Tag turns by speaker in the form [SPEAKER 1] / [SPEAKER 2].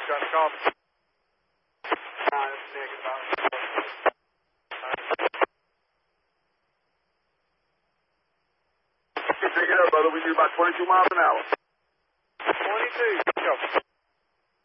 [SPEAKER 1] trying to call me.
[SPEAKER 2] Nah, this is Nick. Pick it up, brother. We do about 22 miles an hour.
[SPEAKER 1] 22. Go.